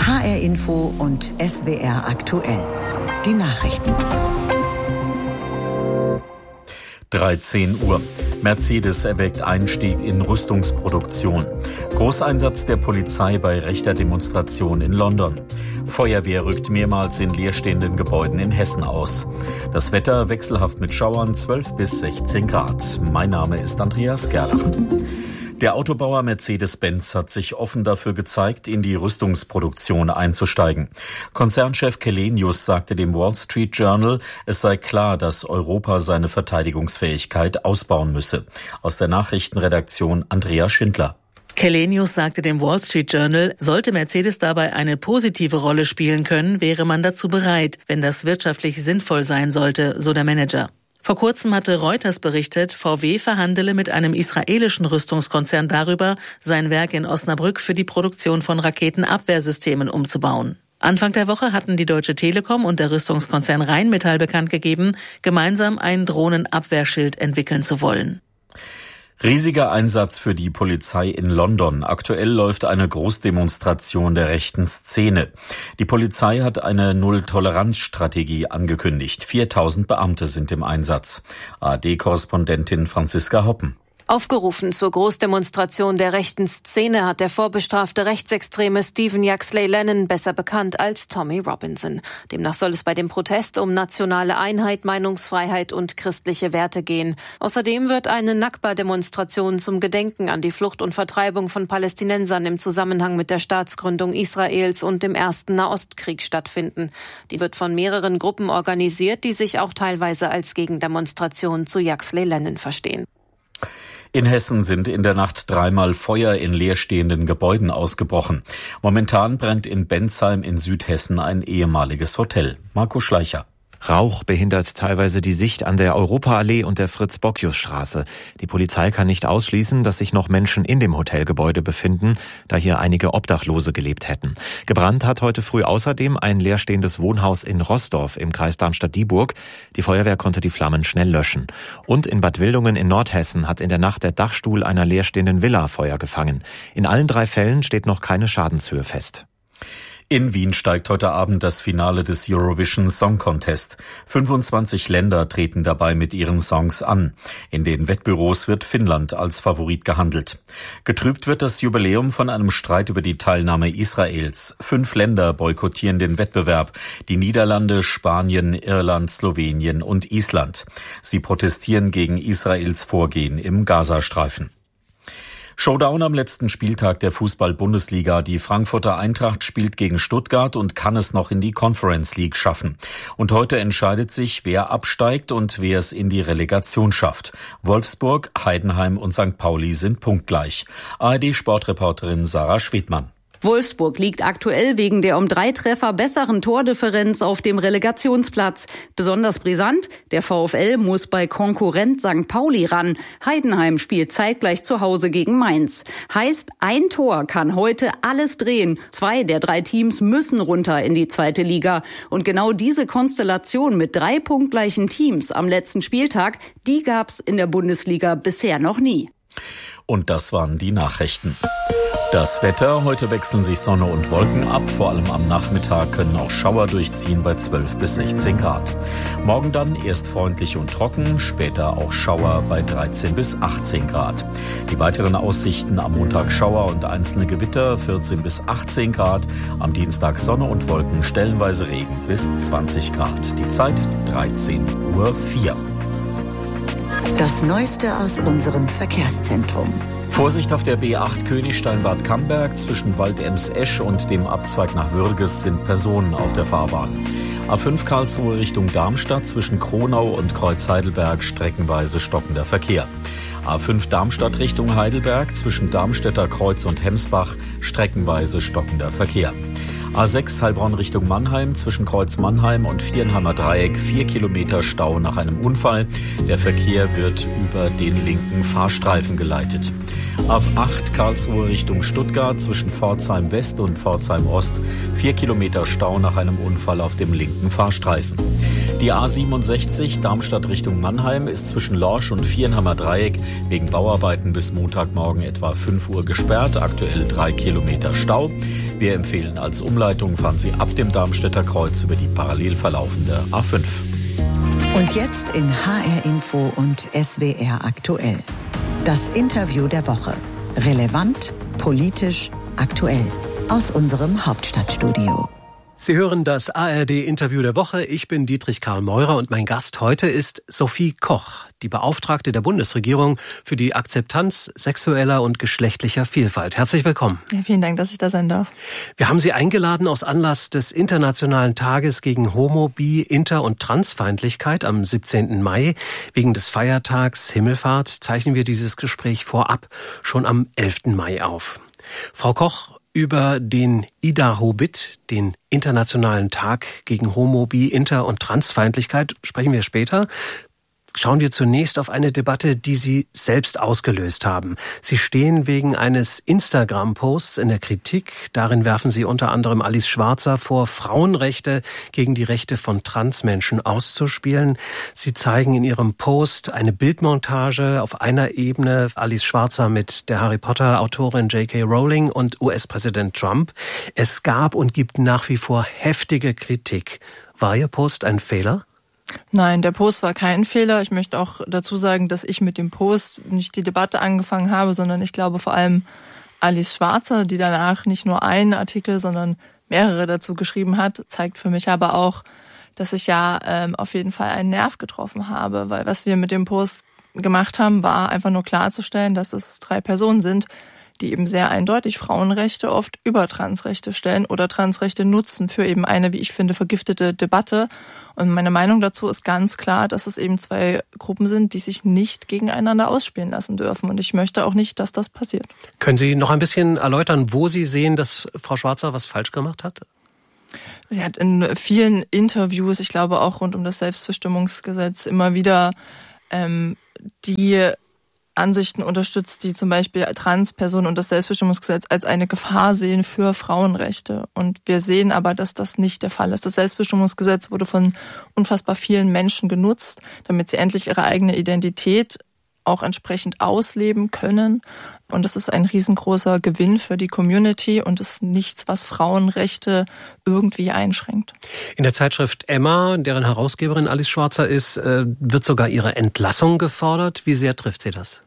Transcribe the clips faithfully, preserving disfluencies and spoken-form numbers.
H R Info und S W R aktuell. Die Nachrichten. dreizehn Uhr. Mercedes erwägt Einstieg in Rüstungsproduktion. Großeinsatz der Polizei bei rechter Demonstration in London. Feuerwehr rückt mehrmals in leerstehenden Gebäuden in Hessen aus. Das Wetter wechselhaft mit Schauern, zwölf bis sechzehn Grad. Mein Name ist Andreas Gerlach. Der Autobauer Mercedes-Benz hat sich offen dafür gezeigt, in die Rüstungsproduktion einzusteigen. Konzernchef Källenius sagte dem Wall Street Journal, es sei klar, dass Europa seine Verteidigungsfähigkeit ausbauen müsse. Aus der Nachrichtenredaktion Andrea Schindler. Källenius sagte dem Wall Street Journal, sollte Mercedes dabei eine positive Rolle spielen können, wäre man dazu bereit, wenn das wirtschaftlich sinnvoll sein sollte, so der Manager. Vor kurzem hatte Reuters berichtet, V W verhandele mit einem israelischen Rüstungskonzern darüber, sein Werk in Osnabrück für die Produktion von Raketenabwehrsystemen umzubauen. Anfang der Woche hatten die Deutsche Telekom und der Rüstungskonzern Rheinmetall bekannt gegeben, gemeinsam ein Drohnenabwehrschild entwickeln zu wollen. Riesiger Einsatz für die Polizei in London. Aktuell läuft eine Großdemonstration der rechten Szene. Die Polizei hat eine Null-Toleranz-Strategie angekündigt. viertausend Beamte sind im Einsatz. A R D-Korrespondentin Franziska Hoppen. Aufgerufen zur Großdemonstration der rechten Szene hat der vorbestrafte Rechtsextreme Stephen Yaxley Lennon, besser bekannt als Tommy Robinson. Demnach soll es bei dem Protest um nationale Einheit, Meinungsfreiheit und christliche Werte gehen. Außerdem wird eine Nakba-Demonstration zum Gedenken an die Flucht und Vertreibung von Palästinensern im Zusammenhang mit der Staatsgründung Israels und dem ersten Nahostkrieg stattfinden. Die wird von mehreren Gruppen organisiert, die sich auch teilweise als Gegendemonstration zu Yaxley Lennon verstehen. In Hessen sind in der Nacht dreimal Feuer in leerstehenden Gebäuden ausgebrochen. Momentan brennt in Bensheim in Südhessen ein ehemaliges Hotel. Marco Schleicher. Rauch behindert teilweise die Sicht an der Europaallee und der Fritz-Bockius-Straße. Die Polizei kann nicht ausschließen, dass sich noch Menschen in dem Hotelgebäude befinden, da hier einige Obdachlose gelebt hätten. Gebrannt hat heute früh außerdem ein leerstehendes Wohnhaus in Roßdorf im Kreis Darmstadt-Dieburg. Die Feuerwehr konnte die Flammen schnell löschen. Und in Bad Wildungen in Nordhessen hat in der Nacht der Dachstuhl einer leerstehenden Villa Feuer gefangen. In allen drei Fällen steht noch keine Schadenshöhe fest. In Wien steigt heute Abend das Finale des Eurovision Song Contest. fünfundzwanzig Länder treten dabei mit ihren Songs an. In den Wettbüros wird Finnland als Favorit gehandelt. Getrübt wird das Jubiläum von einem Streit über die Teilnahme Israels. Fünf Länder boykottieren den Wettbewerb. Die Niederlande, Spanien, Irland, Slowenien und Island. Sie protestieren gegen Israels Vorgehen im Gazastreifen. Showdown am letzten Spieltag der Fußball-Bundesliga. Die Frankfurter Eintracht spielt gegen Stuttgart und kann es noch in die Conference League schaffen. Und heute entscheidet sich, wer absteigt und wer es in die Relegation schafft. Wolfsburg, Heidenheim und Sankt Pauli sind punktgleich. A R D-Sportreporterin Sarah Schwedmann. Wolfsburg liegt aktuell wegen der um drei Treffer besseren Tordifferenz auf dem Relegationsplatz. Besonders brisant, der VfL muss bei Konkurrent Sankt Pauli ran. Heidenheim spielt zeitgleich zu Hause gegen Mainz. Heißt, ein Tor kann heute alles drehen. Zwei der drei Teams müssen runter in die zweite Liga. Und genau diese Konstellation mit drei punktgleichen Teams am letzten Spieltag, die gab's in der Bundesliga bisher noch nie. Und das waren die Nachrichten. Das Wetter, heute wechseln sich Sonne und Wolken ab, vor allem am Nachmittag können auch Schauer durchziehen bei zwölf bis sechzehn Grad. Morgen dann erst freundlich und trocken, später auch Schauer bei dreizehn bis achtzehn Grad. Die weiteren Aussichten am Montag Schauer und einzelne Gewitter, vierzehn bis achtzehn Grad, am Dienstag Sonne und Wolken, stellenweise Regen bis zwanzig Grad. Die Zeit dreizehn Uhr vier. Das Neueste aus unserem Verkehrszentrum. Vorsicht auf der B acht Königstein-Bad Camberg. Zwischen Waldems-Esch und dem Abzweig nach Würges sind Personen auf der Fahrbahn. A fünf Karlsruhe Richtung Darmstadt. Zwischen Kronau und Kreuz-Heidelberg streckenweise stockender Verkehr. A fünf Darmstadt Richtung Heidelberg. Zwischen Darmstädter Kreuz und Hemsbach streckenweise stockender Verkehr. A sechs Heilbronn Richtung Mannheim, zwischen Kreuz Mannheim und Vierenheimer Dreieck, vier Kilometer Stau nach einem Unfall. Der Verkehr wird über den linken Fahrstreifen geleitet. A acht Karlsruhe Richtung Stuttgart, zwischen Pforzheim West und Pforzheim Ost, vier Kilometer Stau nach einem Unfall auf dem linken Fahrstreifen. Die A siebenundsechzig Darmstadt Richtung Mannheim ist zwischen Lorsch und Vierenheimer Dreieck wegen Bauarbeiten bis Montagmorgen etwa fünf Uhr gesperrt, aktuell drei Kilometer Stau. Wir empfehlen als Umleitung, fahren Sie ab dem Darmstädter Kreuz über die parallel verlaufende A fünf. Und jetzt in H R Info und S W R aktuell. Das Interview der Woche. Relevant, politisch, aktuell. Aus unserem Hauptstadtstudio. Sie hören das A R D-Interview der Woche. Ich bin Dietrich Karl Meurer und mein Gast heute ist Sophie Koch, die Beauftragte der Bundesregierung für die Akzeptanz sexueller und geschlechtlicher Vielfalt. Herzlich willkommen. Ja, vielen Dank, dass ich da sein darf. Wir haben Sie eingeladen aus Anlass des Internationalen Tages gegen Homo-, Bi-, Inter- und Transfeindlichkeit am siebzehnten Mai. Wegen des Feiertags Himmelfahrt zeichnen wir dieses Gespräch vorab schon am elften Mai auf. Frau Koch, über den IDA-Hobit, den Internationalen Tag gegen Homo-, Bi-, Inter- und Transfeindlichkeit, sprechen wir später. Schauen wir zunächst auf eine Debatte, die Sie selbst ausgelöst haben. Sie stehen wegen eines Instagram-Posts in der Kritik. Darin werfen Sie unter anderem Alice Schwarzer vor, Frauenrechte gegen die Rechte von Transmenschen auszuspielen. Sie zeigen in Ihrem Post eine Bildmontage auf einer Ebene Alice Schwarzer mit der Harry Potter-Autorin J K Rowling und U S-Präsident Trump. Es gab und gibt nach wie vor heftige Kritik. War Ihr Post ein Fehler? Nein, der Post war kein Fehler. Ich möchte auch dazu sagen, dass ich mit dem Post nicht die Debatte angefangen habe, sondern ich glaube vor allem Alice Schwarzer, die danach nicht nur einen Artikel, sondern mehrere dazu geschrieben hat, zeigt für mich aber auch, dass ich ja ähm, auf jeden Fall einen Nerv getroffen habe, weil was wir mit dem Post gemacht haben, war einfach nur klarzustellen, dass es drei Personen sind, die eben sehr eindeutig Frauenrechte oft über Transrechte stellen oder Transrechte nutzen für eben eine, wie ich finde, vergiftete Debatte. Und meine Meinung dazu ist ganz klar, dass es eben zwei Gruppen sind, die sich nicht gegeneinander ausspielen lassen dürfen. Und ich möchte auch nicht, dass das passiert. Können Sie noch ein bisschen erläutern, wo Sie sehen, dass Frau Schwarzer was falsch gemacht hat? Sie hat in vielen Interviews, ich glaube auch rund um das Selbstbestimmungsgesetz, immer wieder ähm, die Ansichten unterstützt, die zum Beispiel Transpersonen und das Selbstbestimmungsgesetz als eine Gefahr sehen für Frauenrechte. Und wir sehen aber, dass das nicht der Fall ist. Das Selbstbestimmungsgesetz wurde von unfassbar vielen Menschen genutzt, damit sie endlich ihre eigene Identität auch entsprechend ausleben können. Und das ist ein riesengroßer Gewinn für die Community und ist nichts, was Frauenrechte irgendwie einschränkt. In der Zeitschrift Emma, deren Herausgeberin Alice Schwarzer ist, wird sogar ihre Entlassung gefordert. Wie sehr trifft sie das?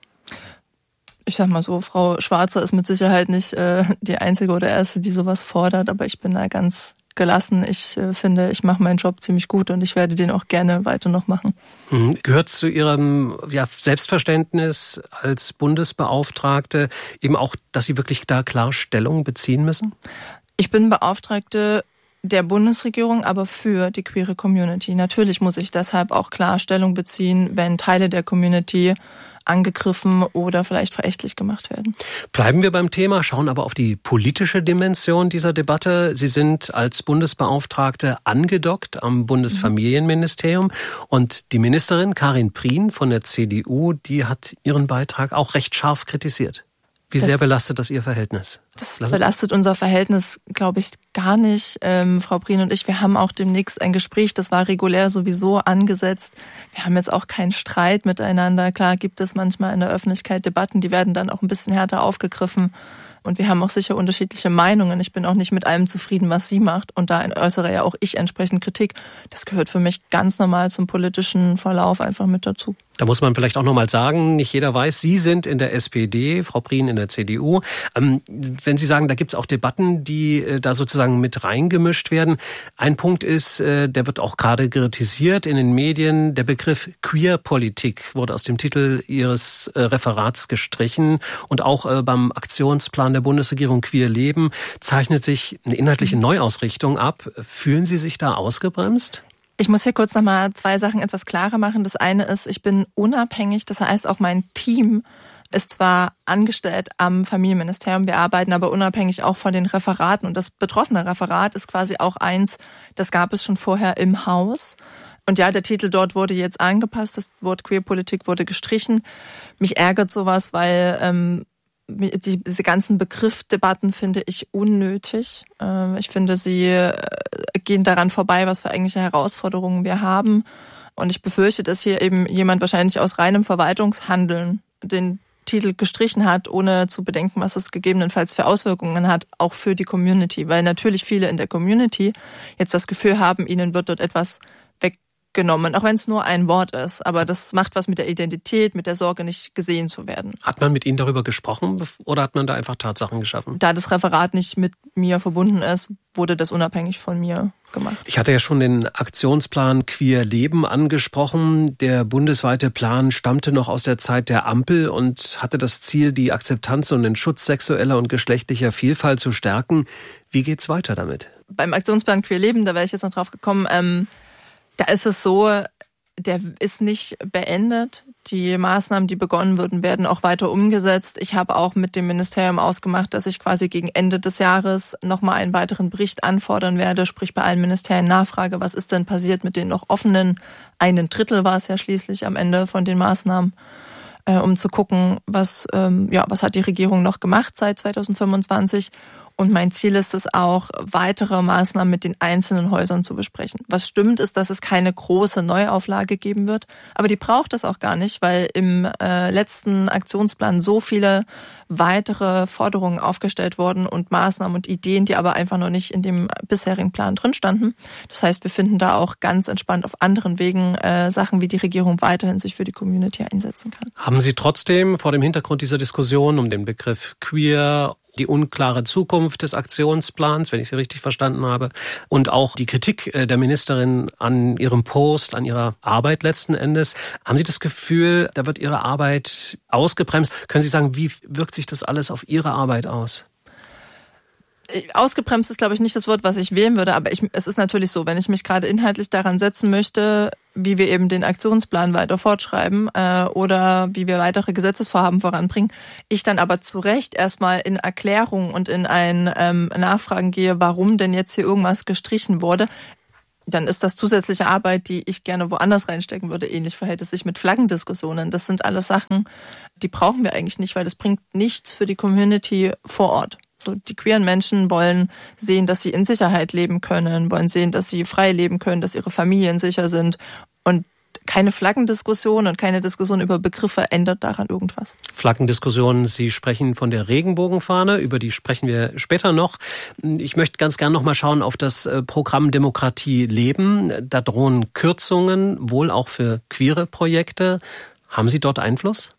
Ich sag mal so, Frau Schwarzer ist mit Sicherheit nicht äh, die einzige oder erste, die sowas fordert, aber ich bin da ganz gelassen. Ich äh, finde, ich mache meinen Job ziemlich gut und ich werde den auch gerne weiter noch machen. Mhm. Gehört zu Ihrem ja, Selbstverständnis als Bundesbeauftragte eben auch, dass Sie wirklich da klar Stellung beziehen müssen? Ich bin Beauftragte der Bundesregierung, aber für die queere Community. Natürlich muss ich deshalb auch klar Stellung beziehen, wenn Teile der Community angegriffen oder vielleicht verächtlich gemacht werden. Bleiben wir beim Thema, schauen aber auf die politische Dimension dieser Debatte. Sie sind als Bundesbeauftragte angedockt am Bundesfamilienministerium und die Ministerin Karin Prien von der C D U, die hat ihren Beitrag auch recht scharf kritisiert. Wie das, sehr belastet das Ihr Verhältnis? Das Lass belastet unser Verhältnis, glaube ich, gar nicht. Ähm, Frau Prien und ich, wir haben auch demnächst ein Gespräch, das war regulär sowieso angesetzt. Wir haben jetzt auch keinen Streit miteinander. Klar gibt es manchmal in der Öffentlichkeit Debatten, die werden dann auch ein bisschen härter aufgegriffen. Und wir haben auch sicher unterschiedliche Meinungen. Ich bin auch nicht mit allem zufrieden, was sie macht. Und da äußere ja auch ich entsprechend Kritik. Das gehört für mich ganz normal zum politischen Verlauf einfach mit dazu. Da muss man vielleicht auch noch mal sagen, nicht jeder weiß, Sie sind in der S P D, Frau Prien in der C D U. Ähm, wenn Sie sagen, da gibt es auch Debatten, die äh, da sozusagen mit reingemischt werden. Ein Punkt ist, äh, der wird auch gerade kritisiert in den Medien, der Begriff Queerpolitik wurde aus dem Titel Ihres äh, Referats gestrichen. Und auch äh, beim Aktionsplan der Bundesregierung Queer Leben zeichnet sich eine inhaltliche Neuausrichtung ab. Fühlen Sie sich da ausgebremst? Ich muss hier kurz nochmal zwei Sachen etwas klarer machen. Das eine ist, ich bin unabhängig, das heißt auch mein Team ist zwar angestellt am Familienministerium, wir arbeiten aber unabhängig auch von den Referaten und das betroffene Referat ist quasi auch eins, das gab es schon vorher im Haus. Und ja, der Titel dort wurde jetzt angepasst, das Wort Queerpolitik wurde gestrichen. Mich ärgert sowas, weil ähm, Die, diese ganzen Begriffsdebatten finde ich unnötig. Ich finde, sie gehen daran vorbei, was für eigentliche Herausforderungen wir haben. Und ich befürchte, dass hier eben jemand wahrscheinlich aus reinem Verwaltungshandeln den Titel gestrichen hat, ohne zu bedenken, was es gegebenenfalls für Auswirkungen hat, auch für die Community. Weil natürlich viele in der Community jetzt das Gefühl haben, ihnen wird dort etwas weggenommen, auch wenn es nur ein Wort ist. Aber das macht was mit der Identität, mit der Sorge, nicht gesehen zu werden. Hat man mit Ihnen darüber gesprochen oder hat man da einfach Tatsachen geschaffen? Da das Referat nicht mit mir verbunden ist, wurde das unabhängig von mir gemacht. Ich hatte ja schon den Aktionsplan Queer Leben angesprochen. Der bundesweite Plan stammte noch aus der Zeit der Ampel und hatte das Ziel, die Akzeptanz und den Schutz sexueller und geschlechtlicher Vielfalt zu stärken. Wie geht's weiter damit? Beim Aktionsplan Queer Leben, da wäre ich jetzt noch drauf gekommen, ähm, da ist es so, der ist nicht beendet. Die Maßnahmen, die begonnen wurden, werden auch weiter umgesetzt. Ich habe auch mit dem Ministerium ausgemacht, dass ich quasi gegen Ende des Jahres nochmal einen weiteren Bericht anfordern werde, sprich bei allen Ministerien nachfrage, was ist denn passiert mit den noch offenen, einen Drittel war es ja schließlich am Ende von den Maßnahmen, äh, um zu gucken, was, ähm, ja, was hat die Regierung noch gemacht seit zweitausendfünfundzwanzig. Und mein Ziel ist es auch, weitere Maßnahmen mit den einzelnen Häusern zu besprechen. Was stimmt, ist, dass es keine große Neuauflage geben wird. Aber die braucht es auch gar nicht, weil im äh, letzten Aktionsplan so viele weitere Forderungen aufgestellt wurden und Maßnahmen und Ideen, die aber einfach noch nicht in dem bisherigen Plan drin standen. Das heißt, wir finden da auch ganz entspannt auf anderen Wegen äh, Sachen, wie die Regierung weiterhin sich für die Community einsetzen kann. Haben Sie trotzdem vor dem Hintergrund dieser Diskussion um den Begriff queer, die unklare Zukunft des Aktionsplans, wenn ich Sie richtig verstanden habe, und auch die Kritik der Ministerin an ihrem Post, an ihrer Arbeit letzten Endes. Haben Sie das Gefühl, da wird Ihre Arbeit ausgebremst? Können Sie sagen, wie wirkt sich das alles auf Ihre Arbeit aus? Ausgebremst ist, glaube ich, nicht das Wort, was ich wählen würde, aber ich, es ist natürlich so, wenn ich mich gerade inhaltlich daran setzen möchte, wie wir eben den Aktionsplan weiter fortschreiben äh, oder wie wir weitere Gesetzesvorhaben voranbringen, ich dann aber zu Recht erstmal in Erklärung und in ein ähm, Nachfragen gehe, warum denn jetzt hier irgendwas gestrichen wurde, dann ist das zusätzliche Arbeit, die ich gerne woanders reinstecken würde. Ähnlich verhält es sich mit Flaggendiskussionen. Das sind alles Sachen, die brauchen wir eigentlich nicht, weil das bringt nichts für die Community vor Ort. So, die queeren Menschen wollen sehen, dass sie in Sicherheit leben können, wollen sehen, dass sie frei leben können, dass ihre Familien sicher sind. Und keine Flaggendiskussion und keine Diskussion über Begriffe ändert daran irgendwas. Flaggendiskussionen, Sie sprechen von der Regenbogenfahne, über die sprechen wir später noch. Ich möchte ganz gern noch mal schauen auf das Programm Demokratie leben. Da drohen Kürzungen, wohl auch für queere Projekte. Haben Sie dort Einfluss?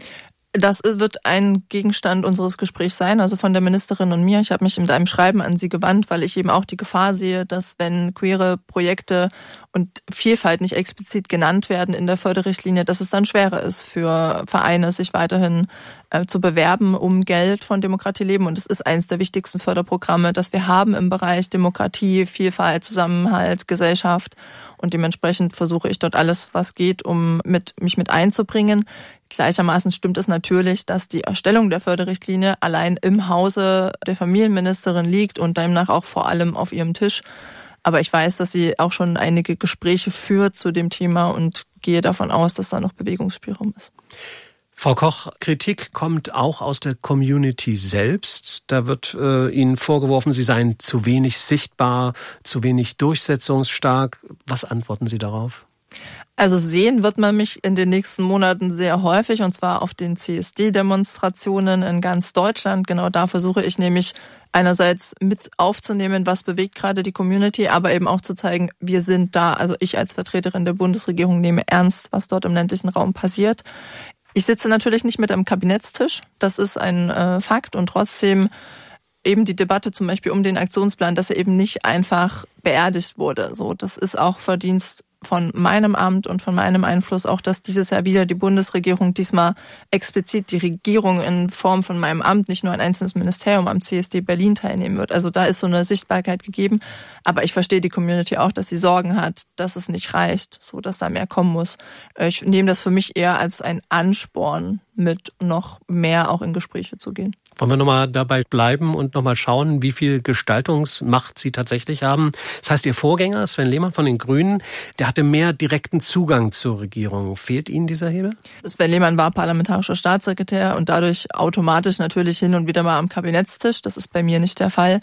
Das wird ein Gegenstand unseres Gesprächs sein, also von der Ministerin und mir. Ich habe mich mit einem Schreiben an sie gewandt, weil ich eben auch die Gefahr sehe, dass wenn queere Projekte und Vielfalt nicht explizit genannt werden in der Förderrichtlinie, dass es dann schwerer ist für Vereine, sich weiterhin äh, zu bewerben um Geld von Demokratie leben. Und es ist eines der wichtigsten Förderprogramme, das wir haben im Bereich Demokratie, Vielfalt, Zusammenhalt, Gesellschaft. Und dementsprechend versuche ich dort alles, was geht, um mit, mich mit einzubringen. Gleichermaßen stimmt es natürlich, dass die Erstellung der Förderrichtlinie allein im Hause der Familienministerin liegt und demnach auch vor allem auf ihrem Tisch. Aber ich weiß, dass sie auch schon einige Gespräche führt zu dem Thema und gehe davon aus, dass da noch Bewegungsspielraum ist. Frau Koch, Kritik kommt auch aus der Community selbst. Da wird äh, Ihnen vorgeworfen, Sie seien zu wenig sichtbar, zu wenig durchsetzungsstark. Was antworten Sie darauf? Also sehen wird man mich in den nächsten Monaten sehr häufig, und zwar auf den C S D-Demonstrationen in ganz Deutschland. Genau da versuche ich nämlich einerseits mit aufzunehmen, was bewegt gerade die Community, aber eben auch zu zeigen, wir sind da. Also ich als Vertreterin der Bundesregierung nehme ernst, was dort im ländlichen Raum passiert. Ich sitze natürlich nicht mit am Kabinettstisch, das ist ein äh, Fakt, und trotzdem eben die Debatte zum Beispiel um den Aktionsplan, dass er eben nicht einfach beerdigt wurde. So, das ist auch Verdienst von meinem Amt und von meinem Einfluss auch, dass dieses Jahr wieder die Bundesregierung, diesmal explizit die Regierung in Form von meinem Amt, nicht nur ein einzelnes Ministerium am C S D Berlin teilnehmen wird. Also da ist so eine Sichtbarkeit gegeben. Aber ich verstehe die Community auch, dass sie Sorgen hat, dass es nicht reicht, so dass da mehr kommen muss. Ich nehme das für mich eher als ein Ansporn, mit noch mehr auch in Gespräche zu gehen. Wollen wir nochmal dabei bleiben und nochmal schauen, wie viel Gestaltungsmacht Sie tatsächlich haben? Das heißt, Ihr Vorgänger, Sven Lehmann von den Grünen, der hatte mehr direkten Zugang zur Regierung. Fehlt Ihnen dieser Hebel? Sven Lehmann war parlamentarischer Staatssekretär und dadurch automatisch natürlich hin und wieder mal am Kabinettstisch. Das ist bei mir nicht der Fall.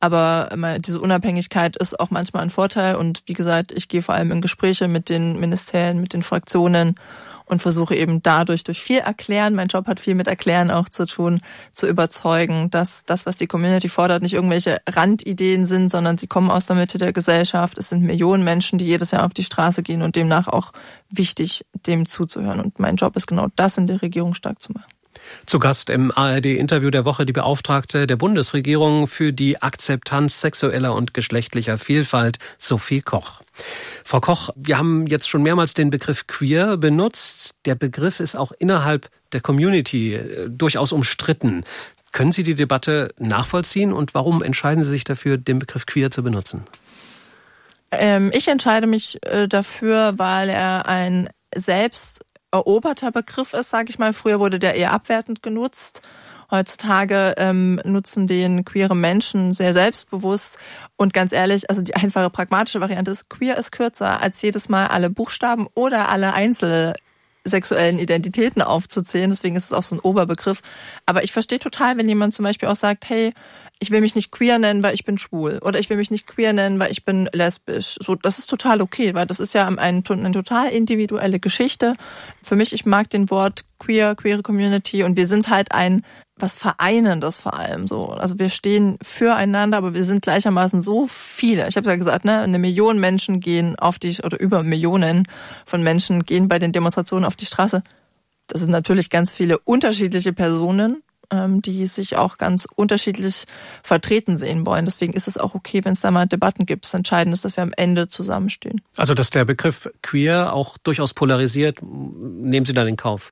Aber diese Unabhängigkeit ist auch manchmal ein Vorteil. Und wie gesagt, ich gehe vor allem in Gespräche mit den Ministerien, mit den Fraktionen und versuche eben dadurch, durch viel Erklären, mein Job hat viel mit Erklären auch zu tun, zu überzeugen, dass das, was die Community fordert, nicht irgendwelche Randideen sind, sondern sie kommen aus der Mitte der Gesellschaft. Es sind Millionen Menschen, die jedes Jahr auf die Straße gehen und demnach auch wichtig, dem zuzuhören. Und mein Job ist genau das in der Regierung stark zu machen. Zu Gast im A R D-Interview der Woche die Beauftragte der Bundesregierung für die Akzeptanz sexueller und geschlechtlicher Vielfalt, Sophie Koch. Frau Koch, wir haben jetzt schon mehrmals den Begriff queer benutzt. Der Begriff ist auch innerhalb der Community äh, durchaus umstritten. Können Sie die Debatte nachvollziehen und warum entscheiden Sie sich dafür, den Begriff queer zu benutzen? Ähm, ich entscheide mich äh, dafür, weil er ein selbst eroberter Begriff ist, sage ich mal. Früher wurde der eher abwertend genutzt. Heutzutage ähm, nutzen den queere Menschen sehr selbstbewusst. Und ganz ehrlich, also die einfache pragmatische Variante ist, queer ist kürzer, als jedes Mal alle Buchstaben oder alle einzelnen sexuellen Identitäten aufzuzählen. Deswegen ist es auch so ein Oberbegriff. Aber ich verstehe total, wenn jemand zum Beispiel auch sagt, hey, ich will mich nicht queer nennen, weil ich bin schwul. Oder ich will mich nicht queer nennen, weil ich bin lesbisch. So, das ist total okay, weil das ist ja eine, eine total individuelle Geschichte. Für mich, ich mag den Wort queer, queere Community und wir sind halt ein was Vereinendes vor allem so. Also wir stehen füreinander, aber wir sind gleichermaßen so viele. Ich habe ja gesagt, ne, eine Million Menschen gehen auf die, oder über Millionen von Menschen gehen bei den Demonstrationen auf die Straße. Das sind natürlich ganz viele unterschiedliche Personen, die sich auch ganz unterschiedlich vertreten sehen wollen. Deswegen ist es auch okay, wenn es da mal Debatten gibt. Das Entscheidende ist, dass wir am Ende zusammenstehen. Also, dass der Begriff queer auch durchaus polarisiert, nehmen Sie dann in Kauf?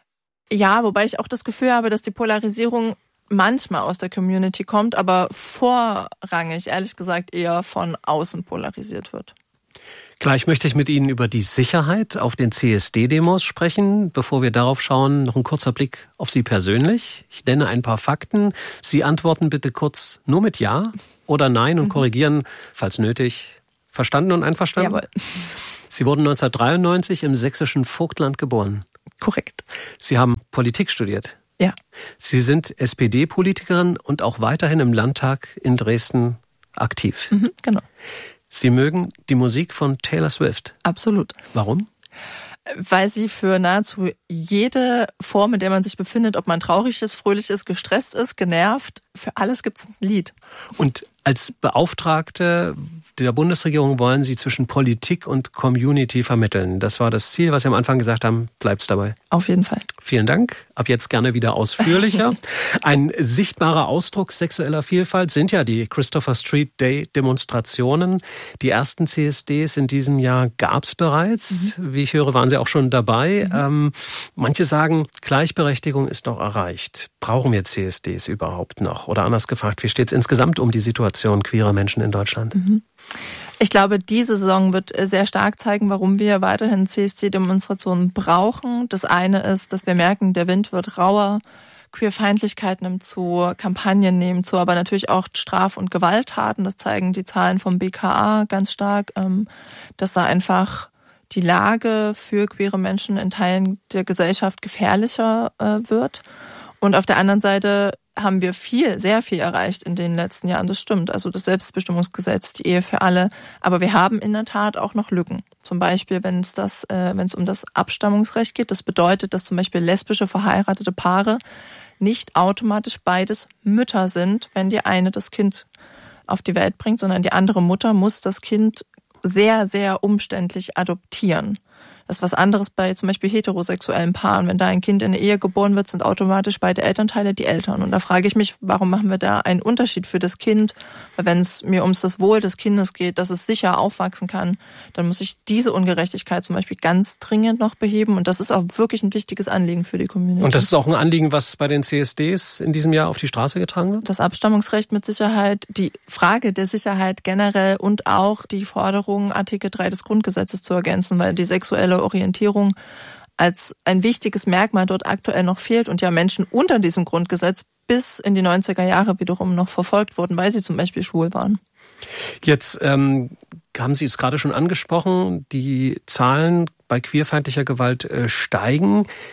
Ja, wobei ich auch das Gefühl habe, dass die Polarisierung manchmal aus der Community kommt, aber vorrangig, ehrlich gesagt, eher von außen polarisiert wird. Gleich möchte ich mit Ihnen über die Sicherheit auf den C S D-Demos sprechen. Bevor wir darauf schauen, noch ein kurzer Blick auf Sie persönlich. Ich nenne ein paar Fakten. Sie antworten bitte kurz nur mit Ja oder Nein und mhm. korrigieren, falls nötig. Verstanden und einverstanden? Jawohl. Sie wurden neunzehnhundertdreiundneunzig im sächsischen Vogtland geboren. Korrekt. Sie haben Politik studiert. Ja. Sie sind S P D-Politikerin und auch weiterhin im Landtag in Dresden aktiv. Mhm, genau. Sie mögen die Musik von Taylor Swift. Absolut. Warum? Weil sie für nahezu jede Form, in der man sich befindet, ob man traurig ist, fröhlich ist, gestresst ist, genervt, für alles gibt es ein Lied. Und als Beauftragte der Bundesregierung wollen Sie zwischen Politik und Community vermitteln. Das war das Ziel, was Sie am Anfang gesagt haben. Bleibt's dabei? Auf jeden Fall. Vielen Dank. Ab jetzt gerne wieder ausführlicher. Ein sichtbarer Ausdruck sexueller Vielfalt sind ja die Christopher Street Day Demonstrationen. Die ersten C S Ds in diesem Jahr gab's bereits. Mhm. Wie ich höre, waren Sie auch schon dabei. Mhm. Ähm, manche sagen, Gleichberechtigung ist doch erreicht. Brauchen wir C S Ds überhaupt noch? Oder anders gefragt, wie steht's insgesamt um die Situation queerer Menschen in Deutschland? Mhm. Ich glaube, diese Saison wird sehr stark zeigen, warum wir weiterhin C S D-Demonstrationen brauchen. Das eine ist, dass wir merken, der Wind wird rauer, Queerfeindlichkeit nimmt zu, Kampagnen nehmen zu, aber natürlich auch Straf- und Gewalttaten. Das zeigen die Zahlen vom B K A ganz stark, dass da einfach die Lage für queere Menschen in Teilen der Gesellschaft gefährlicher wird. Und auf der anderen Seite haben wir viel, sehr viel erreicht in den letzten Jahren. Das stimmt. Also das Selbstbestimmungsgesetz, die Ehe für alle. Aber wir haben in der Tat auch noch Lücken. Zum Beispiel, wenn es das, äh, wenn es um das Abstammungsrecht geht. Das bedeutet, dass zum Beispiel lesbische verheiratete Paare nicht automatisch beides Mütter sind, wenn die eine das Kind auf die Welt bringt, sondern die andere Mutter muss das Kind sehr, sehr umständlich adoptieren. Das ist was anderes bei zum Beispiel heterosexuellen Paaren. Wenn da ein Kind in der Ehe geboren wird, sind automatisch beide Elternteile die Eltern. Und da frage ich mich, warum machen wir da einen Unterschied für das Kind? Weil wenn es mir ums das Wohl des Kindes geht, dass es sicher aufwachsen kann, dann muss ich diese Ungerechtigkeit zum Beispiel ganz dringend noch beheben. Und das ist auch wirklich ein wichtiges Anliegen für die Community. Und das ist auch ein Anliegen, was bei den C S Ds in diesem Jahr auf die Straße getragen wird? Das Abstammungsrecht mit Sicherheit, die Frage der Sicherheit generell und auch die Forderung, Artikel drei des Grundgesetzes zu ergänzen, weil die sexuelle Orientierung als ein wichtiges Merkmal dort aktuell noch fehlt und ja Menschen unter diesem Grundgesetz bis in die neunziger Jahre wiederum noch verfolgt wurden, weil sie zum Beispiel schwul waren. Jetzt ähm, haben Sie es gerade schon angesprochen, die Zahlen bei queerfeindlicher Gewalt äh, steigen.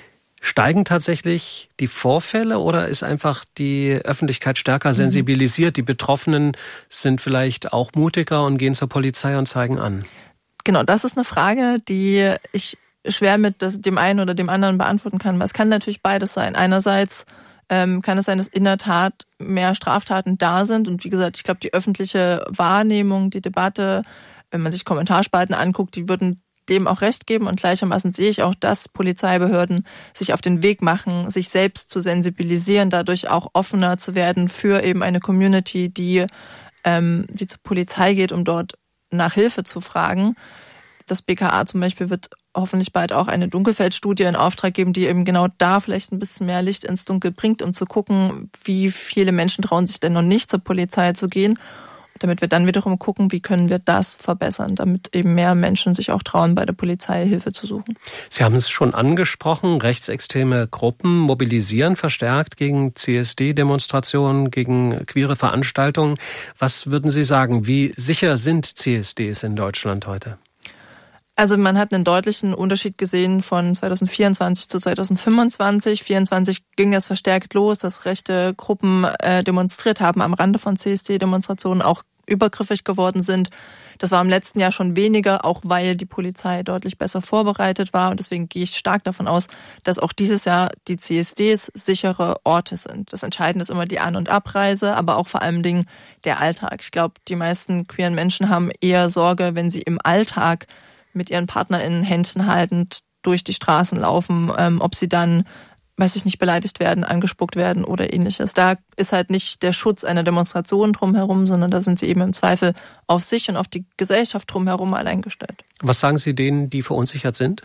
Steigen tatsächlich die Vorfälle oder ist einfach die Öffentlichkeit stärker sensibilisiert? Die Betroffenen sind vielleicht auch mutiger und gehen zur Polizei und zeigen an. Genau, das ist eine Frage, die ich schwer mit dem einen oder dem anderen beantworten kann. Weil es kann natürlich beides sein. Einerseits ähm, kann es sein, dass in der Tat mehr Straftaten da sind. Und wie gesagt, ich glaube, die öffentliche Wahrnehmung, die Debatte, wenn man sich Kommentarspalten anguckt, die würden dem auch recht geben. Und gleichermaßen sehe ich auch, dass Polizeibehörden sich auf den Weg machen, sich selbst zu sensibilisieren, dadurch auch offener zu werden für eben eine Community, die, ähm, die zur Polizei geht, um dort nach Hilfe zu fragen. Das B K A zum Beispiel wird hoffentlich bald auch eine Dunkelfeldstudie in Auftrag geben, die eben genau da vielleicht ein bisschen mehr Licht ins Dunkel bringt, um zu gucken, wie viele Menschen trauen sich denn noch nicht zur Polizei zu gehen. Damit wir dann wiederum gucken, wie können wir das verbessern, damit eben mehr Menschen sich auch trauen, bei der Polizei Hilfe zu suchen. Sie haben es schon angesprochen, rechtsextreme Gruppen mobilisieren verstärkt gegen C S D-Demonstrationen, gegen queere Veranstaltungen. Was würden Sie sagen, wie sicher sind C S Ds in Deutschland heute? Also man hat einen deutlichen Unterschied gesehen von zwanzig vierundzwanzig zu zwanzig fünfundzwanzig. zwanzig vierundzwanzig ging das verstärkt los, dass rechte Gruppen äh, demonstriert haben am Rande von C S D-Demonstrationen, auch übergriffig geworden sind. Das war im letzten Jahr schon weniger, auch weil die Polizei deutlich besser vorbereitet war. Und deswegen gehe ich stark davon aus, dass auch dieses Jahr die C S Ds sichere Orte sind. Das Entscheidende ist immer die An- und Abreise, aber auch vor allem Dingen der Alltag. Ich glaube, die meisten queeren Menschen haben eher Sorge, wenn sie im Alltag mit ihren PartnerInnen Händchen haltend durch die Straßen laufen, ähm, ob sie dann, weiß ich nicht, beleidigt werden, angespuckt werden oder ähnliches. Da ist halt nicht der Schutz einer Demonstration drumherum, sondern da sind sie eben im Zweifel auf sich und auf die Gesellschaft drumherum allein gestellt. Was sagen Sie denen, die verunsichert sind?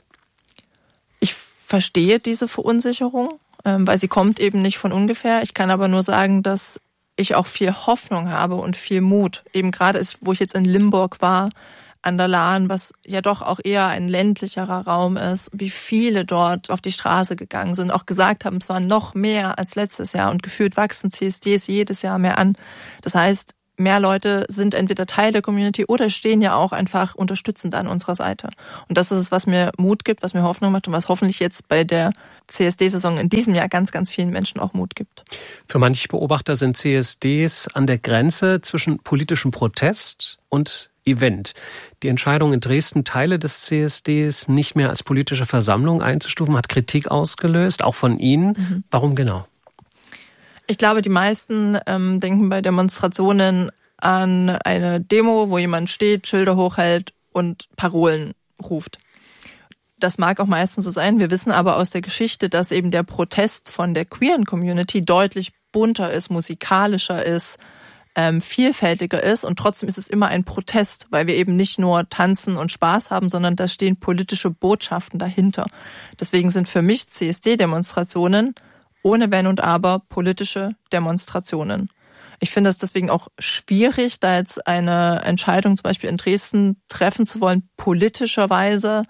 Ich verstehe diese Verunsicherung, ähm, weil sie kommt eben nicht von ungefähr. Ich kann aber nur sagen, dass ich auch viel Hoffnung habe und viel Mut. Eben gerade ist, wo ich jetzt in Limburg war, an der Lahn, was ja doch auch eher ein ländlicherer Raum ist, wie viele dort auf die Straße gegangen sind, auch gesagt haben, es waren noch mehr als letztes Jahr und gefühlt wachsen C S Ds jedes Jahr mehr an. Das heißt, mehr Leute sind entweder Teil der Community oder stehen ja auch einfach unterstützend an unserer Seite. Und das ist es, was mir Mut gibt, was mir Hoffnung macht und was hoffentlich jetzt bei der C S D-Saison in diesem Jahr ganz, ganz vielen Menschen auch Mut gibt. Für manche Beobachter sind C S Ds an der Grenze zwischen politischem Protest und Event. Die Entscheidung in Dresden, Teile des C S Ds nicht mehr als politische Versammlung einzustufen, hat Kritik ausgelöst, auch von Ihnen. Mhm. Warum genau? Ich glaube, die meisten ähm, denken bei Demonstrationen an eine Demo, wo jemand steht, Schilder hochhält und Parolen ruft. Das mag auch meistens so sein. Wir wissen aber aus der Geschichte, dass eben der Protest von der queeren Community deutlich bunter ist, musikalischer ist, ähm, vielfältiger ist. Und trotzdem ist es immer ein Protest, weil wir eben nicht nur tanzen und Spaß haben, sondern da stehen politische Botschaften dahinter. Deswegen sind für mich C S D-Demonstrationen ohne Wenn und Aber politische Demonstrationen. Ich finde es deswegen auch schwierig, da jetzt eine Entscheidung zum Beispiel in Dresden treffen zu wollen, politischerweise,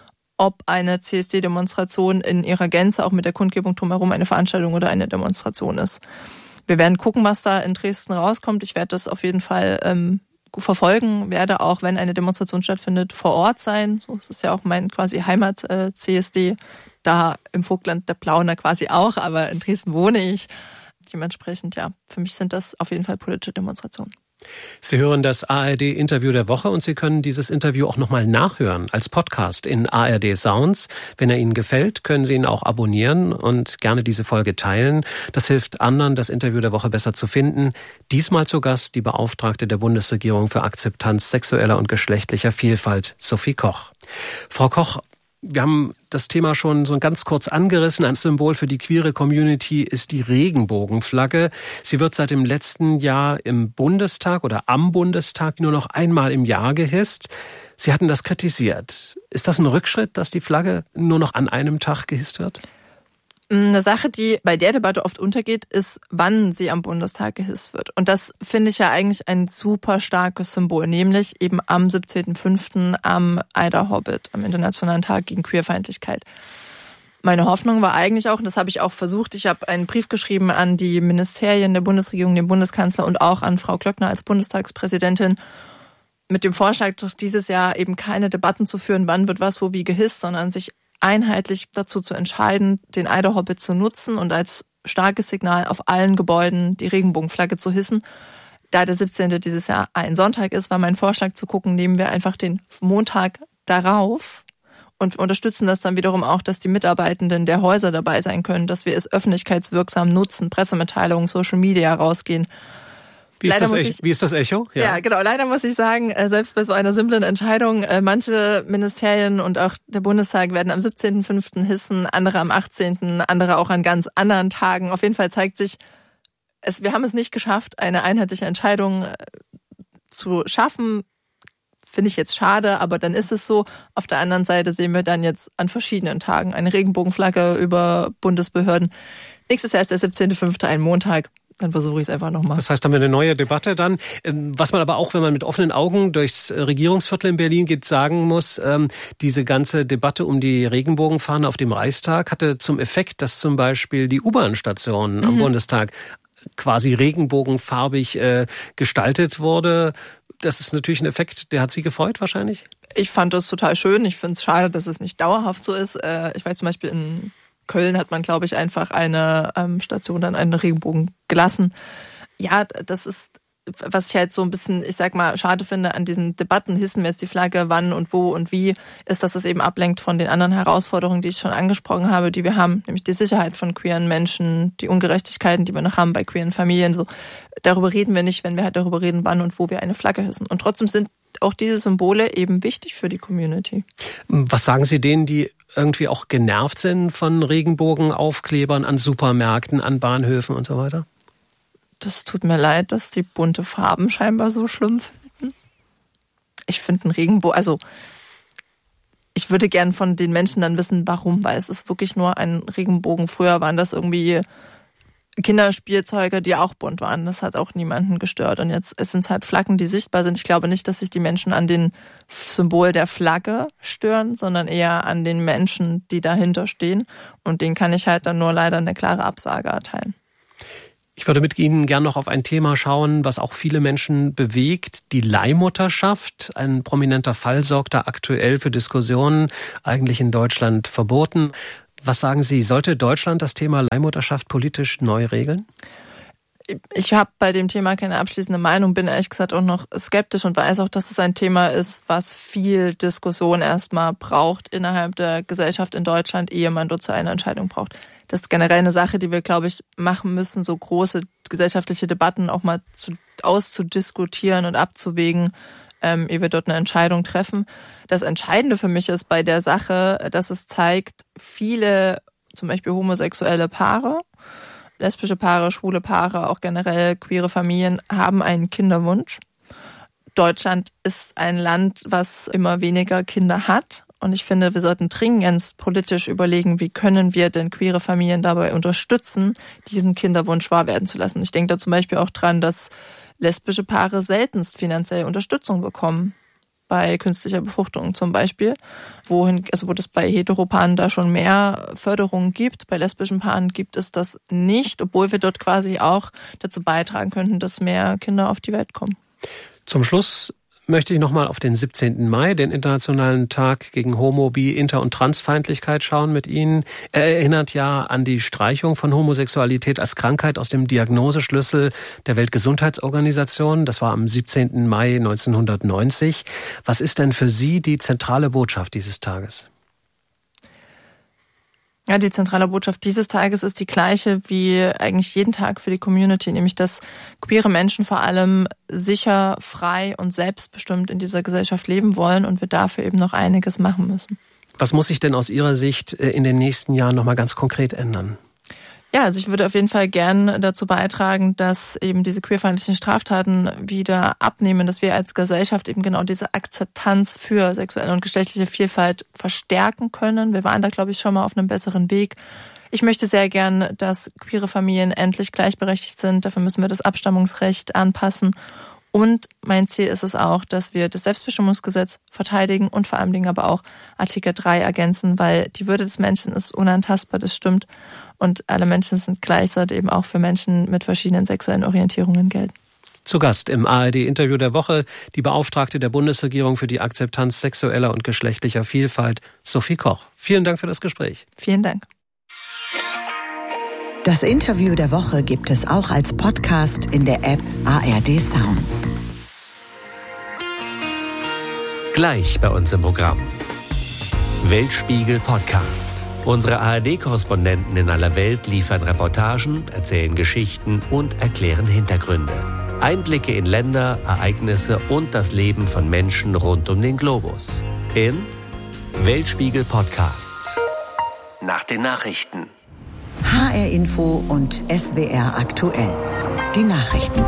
ob eine C S D-Demonstration in ihrer Gänze auch mit der Kundgebung drumherum eine Veranstaltung oder eine Demonstration ist. Wir werden gucken, was da in Dresden rauskommt. Ich werde das auf jeden Fall ähm, verfolgen, werde auch, wenn eine Demonstration stattfindet, vor Ort sein. So ist es ja auch mein quasi Heimat-C S D. Da im Vogtland der Plauner quasi auch, aber in Dresden wohne ich. Dementsprechend, ja, für mich sind das auf jeden Fall politische Demonstrationen. Sie hören das A R D-Interview der Woche und Sie können dieses Interview auch nochmal nachhören als Podcast in A R D Sounds. Wenn er Ihnen gefällt, können Sie ihn auch abonnieren und gerne diese Folge teilen. Das hilft anderen, das Interview der Woche besser zu finden. Diesmal zu Gast die Beauftragte der Bundesregierung für Akzeptanz sexueller und geschlechtlicher Vielfalt, Sophie Koch. Frau Koch, wir haben das Thema schon so ganz kurz angerissen. Ein Symbol für die queere Community ist die Regenbogenflagge. Sie wird seit dem letzten Jahr im Bundestag oder am Bundestag nur noch einmal im Jahr gehisst. Sie hatten das kritisiert. Ist das ein Rückschritt, dass die Flagge nur noch an einem Tag gehisst wird? Eine Sache, die bei der Debatte oft untergeht, ist, wann sie am Bundestag gehisst wird. Und das finde ich ja eigentlich ein super starkes Symbol, nämlich eben am siebzehnten fünften am Ida Hobbit, am Internationalen Tag gegen Queerfeindlichkeit. Meine Hoffnung war eigentlich auch, und das habe ich auch versucht, ich habe einen Brief geschrieben an die Ministerien der Bundesregierung, den Bundeskanzler und auch an Frau Klöckner als Bundestagspräsidentin, mit dem Vorschlag, dieses Jahr eben keine Debatten zu führen, wann wird was wo wie gehisst, sondern sich einheitlich dazu zu entscheiden, den Eider Hobbit zu nutzen und als starkes Signal auf allen Gebäuden die Regenbogenflagge zu hissen. Da der siebzehnte dieses Jahr ein Sonntag ist, war mein Vorschlag zu gucken, nehmen wir einfach den Montag darauf und unterstützen das dann wiederum auch, dass die Mitarbeitenden der Häuser dabei sein können, dass wir es öffentlichkeitswirksam nutzen, Pressemitteilungen, Social Media rausgehen. Wie ist, das, ich, wie ist das Echo? Ja. ja, genau. Leider muss ich sagen, selbst bei so einer simplen Entscheidung, manche Ministerien und auch der Bundestag werden am siebzehnten fünften hissen, andere am achtzehnten, andere auch an ganz anderen Tagen. Auf jeden Fall zeigt sich, es, wir haben es nicht geschafft, eine einheitliche Entscheidung zu schaffen. Finde ich jetzt schade, aber dann ist es so. Auf der anderen Seite sehen wir dann jetzt an verschiedenen Tagen eine Regenbogenflagge über Bundesbehörden. Nächstes Jahr ist der siebzehnte fünfte ein Montag. Dann versuche ich es einfach nochmal. Das heißt, haben wir eine neue Debatte dann. Was man aber auch, wenn man mit offenen Augen durchs Regierungsviertel in Berlin geht, sagen muss, diese ganze Debatte um die Regenbogenfahne auf dem Reichstag hatte zum Effekt, dass zum Beispiel die U-Bahn-Station mhm. am Bundestag quasi regenbogenfarbig gestaltet wurde. Das ist natürlich ein Effekt, der hat Sie gefreut wahrscheinlich? Ich fand das total schön. Ich finde es schade, dass es nicht dauerhaft so ist. Ich weiß zum Beispiel in Köln hat man, glaube ich, einfach eine ähm, Station dann einen Regenbogen gelassen. Ja, das ist, was ich halt so ein bisschen, ich sag mal, schade finde an diesen Debatten, hissen wir jetzt die Flagge, wann und wo und wie, ist, dass es eben ablenkt von den anderen Herausforderungen, die ich schon angesprochen habe, die wir haben, nämlich die Sicherheit von queeren Menschen, die Ungerechtigkeiten, die wir noch haben bei queeren Familien. So, darüber reden wir nicht, wenn wir halt darüber reden, wann und wo wir eine Flagge hissen. Und trotzdem sind auch diese Symbole eben wichtig für die Community. Was sagen Sie denen, die irgendwie auch genervt sind von Regenbogenaufklebern an Supermärkten, an Bahnhöfen und so weiter? Das tut mir leid, dass die bunte Farben scheinbar so schlimm finden. Ich finde einen Regenbogen, also ich würde gern von den Menschen dann wissen, warum, weil es ist wirklich nur ein Regenbogen. Früher waren das irgendwie Kinderspielzeuge, die auch bunt waren. Das hat auch niemanden gestört. Und jetzt sind es halt Flaggen, die sichtbar sind. Ich glaube nicht, dass sich die Menschen an dem Symbol der Flagge stören, sondern eher an den Menschen, die dahinter stehen. Und denen kann ich halt dann nur leider eine klare Absage erteilen. Ich würde mit Ihnen gern noch auf ein Thema schauen, was auch viele Menschen bewegt, die Leihmutterschaft. Ein prominenter Fall sorgt da aktuell für Diskussionen, eigentlich in Deutschland verboten. Was sagen Sie, sollte Deutschland das Thema Leihmutterschaft politisch neu regeln? Ich habe bei dem Thema keine abschließende Meinung, bin ehrlich gesagt auch noch skeptisch und weiß auch, dass es ein Thema ist, was viel Diskussion erstmal braucht innerhalb der Gesellschaft in Deutschland, ehe man dort zu einer Entscheidung braucht. Das ist generell eine Sache, die wir, glaube ich, machen müssen, so große gesellschaftliche Debatten auch mal zu, auszudiskutieren und abzuwägen, ähm, ehe wir dort eine Entscheidung treffen. Das Entscheidende für mich ist bei der Sache, dass es zeigt, viele, zum Beispiel homosexuelle Paare, lesbische Paare, schwule Paare, auch generell queere Familien haben einen Kinderwunsch. Deutschland ist ein Land, was immer weniger Kinder hat. Und ich finde, wir sollten dringend politisch überlegen, wie können wir denn queere Familien dabei unterstützen, diesen Kinderwunsch wahr werden zu lassen. Ich denke da zum Beispiel auch dran, dass lesbische Paare seltenst finanzielle Unterstützung bekommen. Bei künstlicher Befruchtung zum Beispiel, wohin, also wo das bei Heteropaaren da schon mehr Förderungen gibt. Bei lesbischen Paaren gibt es das nicht, obwohl wir dort quasi auch dazu beitragen könnten, dass mehr Kinder auf die Welt kommen. Zum Schluss möchte ich nochmal auf den siebzehnten Mai, den Internationalen Tag gegen Homo-, Bi-, Inter- und Transfeindlichkeit schauen mit Ihnen. Er erinnert ja an die Streichung von Homosexualität als Krankheit aus dem Diagnoseschlüssel der Weltgesundheitsorganisation. Das war am siebzehnten Mai neunzehnhundertneunzig. Was ist denn für Sie die zentrale Botschaft dieses Tages? Ja, die zentrale Botschaft dieses Tages ist die gleiche wie eigentlich jeden Tag für die Community, nämlich dass queere Menschen vor allem sicher, frei und selbstbestimmt in dieser Gesellschaft leben wollen und wir dafür eben noch einiges machen müssen. Was muss sich denn aus Ihrer Sicht in den nächsten Jahren noch mal ganz konkret ändern? Ja, also ich würde auf jeden Fall gern dazu beitragen, dass eben diese queerfeindlichen Straftaten wieder abnehmen, dass wir als Gesellschaft eben genau diese Akzeptanz für sexuelle und geschlechtliche Vielfalt verstärken können. Wir waren da, glaube ich, schon mal auf einem besseren Weg. Ich möchte sehr gern, dass queere Familien endlich gleichberechtigt sind. Dafür müssen wir das Abstammungsrecht anpassen. Und mein Ziel ist es auch, dass wir das Selbstbestimmungsgesetz verteidigen und vor allen Dingen aber auch Artikel drei ergänzen, weil die Würde des Menschen ist unantastbar, das stimmt. Und alle Menschen sind gleich, sollte eben auch für Menschen mit verschiedenen sexuellen Orientierungen gelten. Zu Gast im A R D-Interview der Woche die Beauftragte der Bundesregierung für die Akzeptanz sexueller und geschlechtlicher Vielfalt, Sophie Koch. Vielen Dank für das Gespräch. Vielen Dank. Das Interview der Woche gibt es auch als Podcast in der App A R D Sounds. Gleich bei uns im Programm. Weltspiegel Podcast. Unsere A R D-Korrespondenten in aller Welt liefern Reportagen, erzählen Geschichten und erklären Hintergründe. Einblicke in Länder, Ereignisse und das Leben von Menschen rund um den Globus. In Weltspiegel Podcast. Nach den Nachrichten. H R Info und S W R aktuell. Die Nachrichten.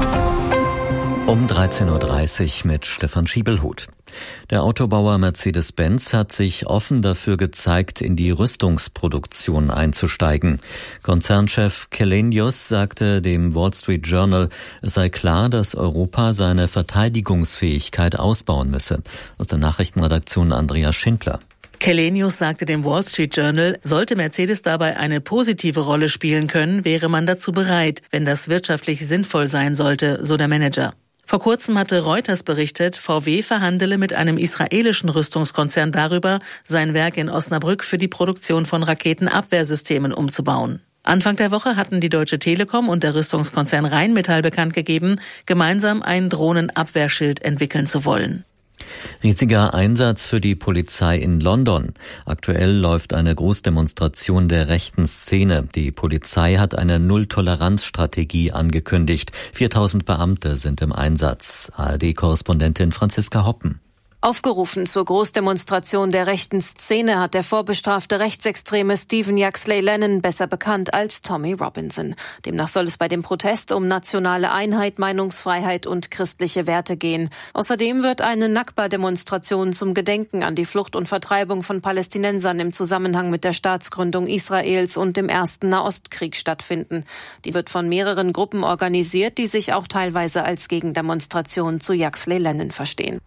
Um dreizehn Uhr dreißig mit Stefan Schiebelhut. Der Autobauer Mercedes-Benz hat sich offen dafür gezeigt, in die Rüstungsproduktion einzusteigen. Konzernchef Källenius sagte dem Wall Street Journal, es sei klar, dass Europa seine Verteidigungsfähigkeit ausbauen müsse. Aus der Nachrichtenredaktion Andrea Schindler. Källenius sagte dem Wall Street Journal, sollte Mercedes dabei eine positive Rolle spielen können, wäre man dazu bereit, wenn das wirtschaftlich sinnvoll sein sollte, so der Manager. Vor kurzem hatte Reuters berichtet, V W verhandele mit einem israelischen Rüstungskonzern darüber, sein Werk in Osnabrück für die Produktion von Raketenabwehrsystemen umzubauen. Anfang der Woche hatten die Deutsche Telekom und der Rüstungskonzern Rheinmetall bekannt gegeben, gemeinsam ein Drohnenabwehrschild entwickeln zu wollen. Riesiger Einsatz für die Polizei in London. Aktuell läuft eine Großdemonstration der rechten Szene. Die Polizei hat eine Null-Toleranz-Strategie angekündigt. viertausend Beamte sind im Einsatz. A R D-Korrespondentin Franziska Hoppen. Aufgerufen zur Großdemonstration der rechten Szene hat der vorbestrafte Rechtsextreme Stephen Yaxley Lennon, besser bekannt als Tommy Robinson. Demnach soll es bei dem Protest um nationale Einheit, Meinungsfreiheit und christliche Werte gehen. Außerdem wird eine Nakba-Demonstration zum Gedenken an die Flucht und Vertreibung von Palästinensern im Zusammenhang mit der Staatsgründung Israels und dem ersten Nahostkrieg stattfinden. Die wird von mehreren Gruppen organisiert, die sich auch teilweise als Gegendemonstration zu Yaxley Lennon verstehen.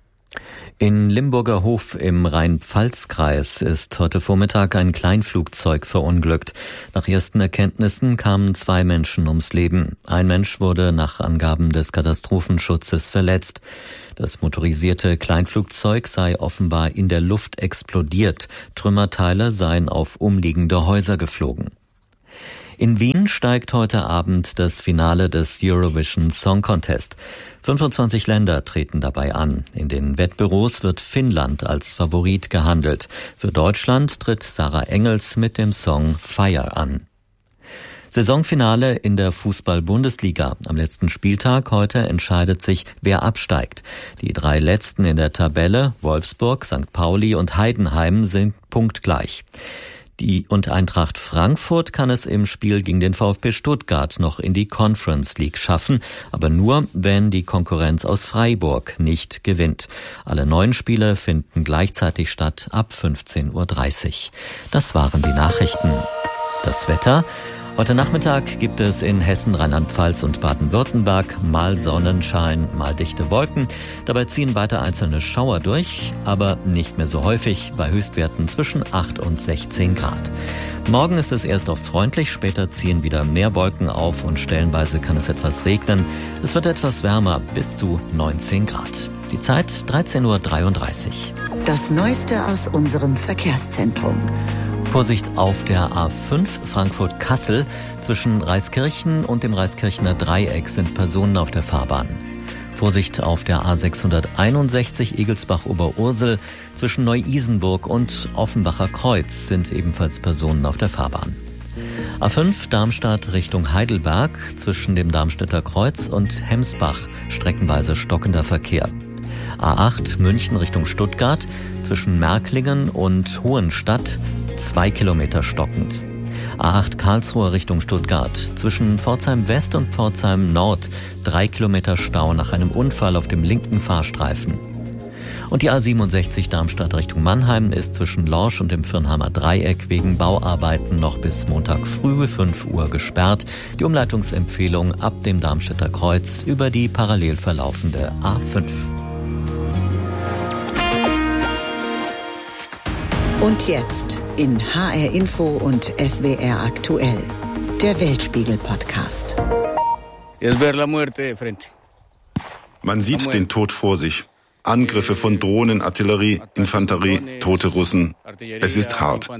In Limburger Hof im Rhein-Pfalz-Kreis ist heute Vormittag ein Kleinflugzeug verunglückt. Nach ersten Erkenntnissen kamen zwei Menschen ums Leben. Ein Mensch wurde nach Angaben des Katastrophenschutzes verletzt. Das motorisierte Kleinflugzeug sei offenbar in der Luft explodiert. Trümmerteile seien auf umliegende Häuser geflogen. In Wien steigt heute Abend das Finale des Eurovision Song Contest. fünfundzwanzig Länder treten dabei an. In den Wettbüros wird Finnland als Favorit gehandelt. Für Deutschland tritt Sarah Engels mit dem Song Fire an. Saisonfinale in der Fußball-Bundesliga. Am letzten Spieltag heute entscheidet sich, wer absteigt. Die drei letzten in der Tabelle, Wolfsburg, Sankt Pauli und Heidenheim, sind punktgleich. Die und Eintracht Frankfurt kann es im Spiel gegen den VfB Stuttgart noch in die Conference League schaffen, aber nur, wenn die Konkurrenz aus Freiburg nicht gewinnt. Alle neun Spiele finden gleichzeitig statt ab fünfzehn Uhr dreißig. Das waren die Nachrichten. Das Wetter. Heute Nachmittag gibt es in Hessen, Rheinland-Pfalz und Baden-Württemberg mal Sonnenschein, mal dichte Wolken. Dabei ziehen weiter einzelne Schauer durch, aber nicht mehr so häufig, bei Höchstwerten zwischen acht und sechzehn Grad. Morgen ist es erst oft freundlich, später ziehen wieder mehr Wolken auf und stellenweise kann es etwas regnen. Es wird etwas wärmer, bis zu neunzehn Grad. Die Zeit dreizehn Uhr dreiunddreißig. Das Neueste aus unserem Verkehrszentrum. Vorsicht auf der A fünf Frankfurt-Kassel. Zwischen Reiskirchen und dem Reiskirchener Dreieck sind Personen auf der Fahrbahn. Vorsicht auf der A sechshunderteinundsechzig Egelsbach-Oberursel. Zwischen Neu-Isenburg und Offenbacher Kreuz sind ebenfalls Personen auf der Fahrbahn. A fünf Darmstadt Richtung Heidelberg. Zwischen dem Darmstädter Kreuz und Hemsbach streckenweise stockender Verkehr. A acht München Richtung Stuttgart. Zwischen Märklingen und Hohenstadt zwei Kilometer stockend. A acht Karlsruhe Richtung Stuttgart. Zwischen Pforzheim West und Pforzheim Nord drei Kilometer Stau nach einem Unfall auf dem linken Fahrstreifen. Und die A siebenundsechzig Darmstadt Richtung Mannheim ist zwischen Lorsch und dem Firnheimer Dreieck wegen Bauarbeiten noch bis Montag früh fünf Uhr gesperrt. Die Umleitungsempfehlung ab dem Darmstädter Kreuz über die parallel verlaufende A fünf. Und jetzt in H R Info und S W R aktuell, der Weltspiegel-Podcast. Es ver la muerte de frente. Man sieht den Tod vor sich. Angriffe von Drohnen, Artillerie, Infanterie, tote Russen. Es ist hart.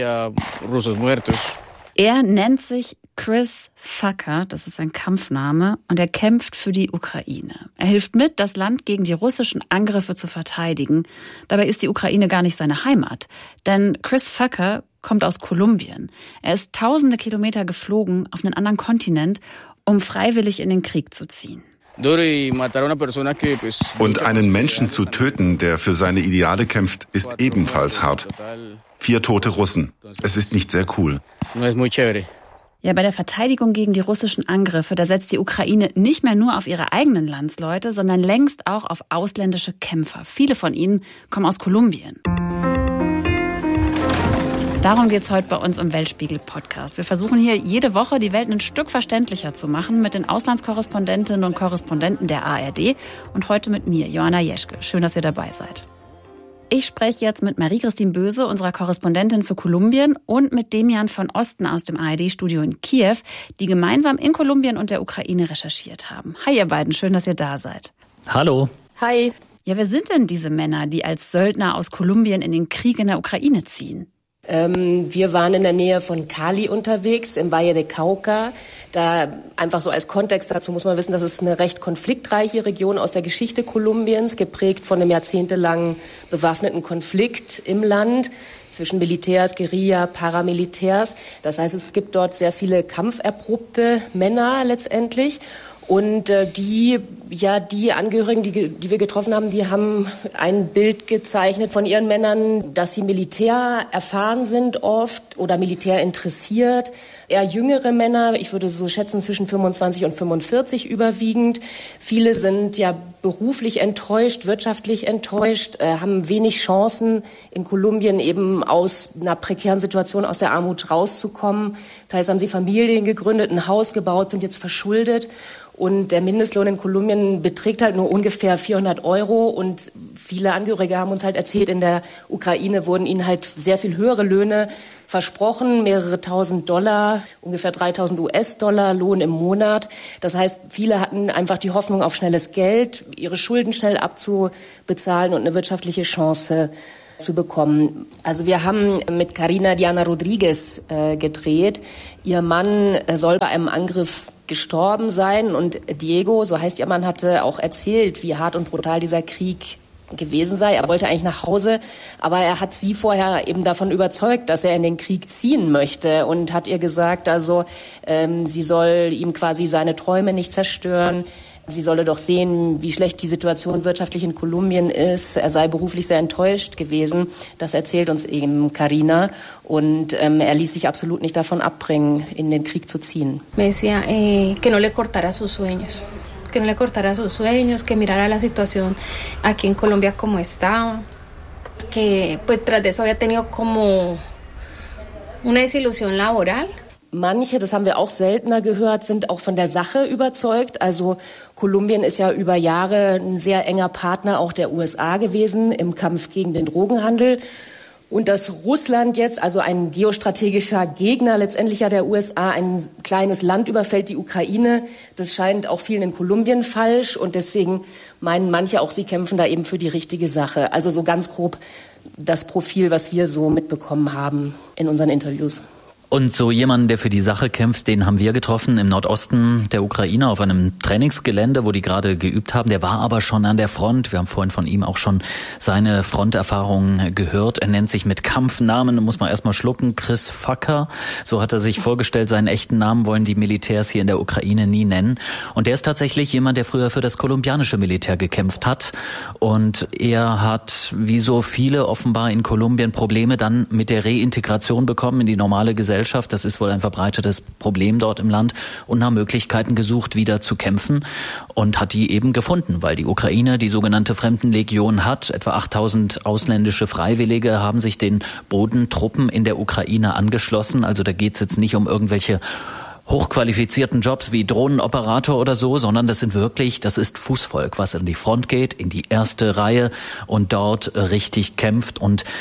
Er nennt sich Chris Fucker, das ist sein Kampfname, und er kämpft für die Ukraine. Er hilft mit, das Land gegen die russischen Angriffe zu verteidigen. Dabei ist die Ukraine gar nicht seine Heimat. Denn Chris Fucker kommt aus Kolumbien. Er ist tausende Kilometer geflogen auf einen anderen Kontinent, um freiwillig in den Krieg zu ziehen. Und einen Menschen zu töten, der für seine Ideale kämpft, ist ebenfalls hart. Vier tote Russen. Es ist nicht sehr cool. Ja, bei der Verteidigung gegen die russischen Angriffe, da setzt die Ukraine nicht mehr nur auf ihre eigenen Landsleute, sondern längst auch auf ausländische Kämpfer. Viele von ihnen kommen aus Kolumbien. Darum geht's heute bei uns im Weltspiegel-Podcast. Wir versuchen hier jede Woche die Welt ein Stück verständlicher zu machen mit den Auslandskorrespondentinnen und Korrespondenten der A R D und heute mit mir, Joanna Jeschke. Schön, dass ihr dabei seid. Ich spreche jetzt mit Marie-Christine Böse, unserer Korrespondentin für Kolumbien, und mit Demian von Osten aus dem A R D-Studio in Kiew, die gemeinsam in Kolumbien und der Ukraine recherchiert haben. Hi ihr beiden, schön, dass ihr da seid. Hallo. Hi. Ja, wer sind denn diese Männer, die als Söldner aus Kolumbien in den Krieg in der Ukraine ziehen? Ähm, wir waren in der Nähe von Cali unterwegs, im Valle de Cauca. Da einfach so als Kontext dazu muss man wissen, das ist eine recht konfliktreiche Region aus der Geschichte Kolumbiens, geprägt von einem jahrzehntelangen bewaffneten Konflikt im Land zwischen Militärs, Guerilla, Paramilitärs. Das heißt, es gibt dort sehr viele kampferprobte Männer letztendlich. Und äh, die, ja, die Angehörigen, die, die wir getroffen haben, die haben ein Bild gezeichnet von ihren Männern, dass sie Militär erfahren sind oft oder Militär interessiert. Eher jüngere Männer, ich würde so schätzen zwischen fünfundzwanzig und fünfundvierzig überwiegend. Viele sind ja beruflich enttäuscht, wirtschaftlich enttäuscht, äh, haben wenig Chancen in Kolumbien eben aus einer prekären Situation, aus der Armut rauszukommen. Teils haben sie Familien gegründet, ein Haus gebaut, sind jetzt verschuldet. Und der Mindestlohn in Kolumbien beträgt halt nur ungefähr vierhundert Euro. Und viele Angehörige haben uns halt erzählt, in der Ukraine wurden ihnen halt sehr viel höhere Löhne versprochen, mehrere tausend Dollar, ungefähr dreitausend US-Dollar Lohn im Monat. Das heißt, viele hatten einfach die Hoffnung auf schnelles Geld, ihre Schulden schnell abzubezahlen und eine wirtschaftliche Chance zu bekommen. Also wir haben mit Karina Diana Rodriguez äh, gedreht. Ihr Mann äh, soll bei einem Angriff gestorben sein und Diego, so heißt ihr Mann, hatte auch erzählt, wie hart und brutal dieser Krieg gewesen sei. Er wollte eigentlich nach Hause, aber er hat sie vorher eben davon überzeugt, dass er in den Krieg ziehen möchte und hat ihr gesagt, also ähm, sie soll ihm quasi seine Träume nicht zerstören. Sie solle doch sehen, wie schlecht die Situation wirtschaftlich in Kolumbien ist. Er sei beruflich sehr enttäuscht gewesen. Das erzählt uns eben Karina. Und ähm, er ließ sich absolut nicht davon abbringen, in den Krieg zu ziehen. Me decía, eh, que no le cortara sus sueños. Que no le cortara sus sueños, que mirara la situación aquí en Colombia como estaba. Que pues tras de eso había tenido como una desilusión laboral. Manche, das haben wir auch seltener gehört, sind auch von der Sache überzeugt. Also Kolumbien ist ja über Jahre ein sehr enger Partner auch der U S A gewesen im Kampf gegen den Drogenhandel. Und dass Russland jetzt, also ein geostrategischer Gegner letztendlich ja der U S A, ein kleines Land überfällt, die Ukraine, das scheint auch vielen in Kolumbien falsch. Und deswegen meinen manche auch, sie kämpfen da eben für die richtige Sache. Also so ganz grob das Profil, was wir so mitbekommen haben in unseren Interviews. Und so jemanden, der für die Sache kämpft, den haben wir getroffen im Nordosten der Ukraine auf einem Trainingsgelände, wo die gerade geübt haben. Der war aber schon an der Front. Wir haben vorhin von ihm auch schon seine Fronterfahrungen gehört. Er nennt sich mit Kampfnamen, muss man erstmal schlucken, Chris Fucker. So hat er sich vorgestellt. Seinen echten Namen wollen die Militärs hier in der Ukraine nie nennen. Und der ist tatsächlich jemand, der früher für das kolumbianische Militär gekämpft hat. Und er hat, wie so viele offenbar in Kolumbien, Probleme dann mit der Reintegration bekommen in die normale Gesellschaft. Das ist wohl ein verbreitetes Problem dort im Land und nach Möglichkeiten gesucht, wieder zu kämpfen und hat die eben gefunden, weil die Ukraine die sogenannte Fremdenlegion hat. Etwa achttausend ausländische Freiwillige haben sich den Bodentruppen in der Ukraine angeschlossen. Also da geht es jetzt nicht um irgendwelche hochqualifizierten Jobs wie Drohnenoperator oder so, sondern das sind wirklich, das ist Fußvolk, was an die Front geht, in die erste Reihe und dort richtig kämpft. Und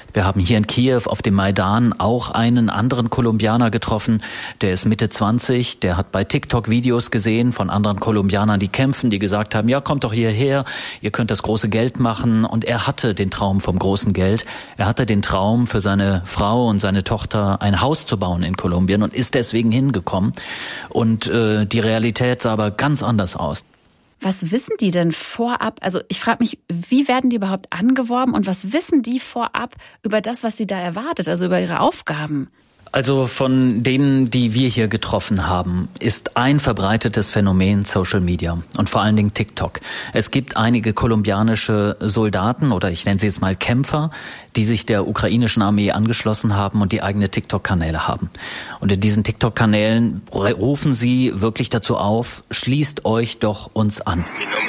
Wir haben hier in Kiew auf dem Maidan auch einen anderen Kolumbianer getroffen, der ist Mitte zwanzig, der hat bei TikTok Videos gesehen von anderen Kolumbianern, die kämpfen, die gesagt haben, ja, kommt doch hierher, ihr könnt das große Geld machen. Und er hatte den Traum vom großen Geld. Er hatte den Traum, für seine Frau und seine Tochter ein Haus zu bauen in Kolumbien und ist deswegen hingekommen. Und äh, die Realität sah aber ganz anders aus. Was wissen die denn vorab? Also ich frage mich, wie werden die überhaupt angeworben und was wissen die vorab über das, was sie da erwartet, also über ihre Aufgaben? Also von denen, die wir hier getroffen haben, ist ein verbreitetes Phänomen Social Media und vor allen Dingen TikTok. Es gibt einige kolumbianische Soldaten oder ich nenne sie jetzt mal Kämpfer, die sich der ukrainischen Armee angeschlossen haben und die eigene TikTok-Kanäle haben. Und in diesen TikTok-Kanälen rufen sie wirklich dazu auf, schließt euch doch uns an.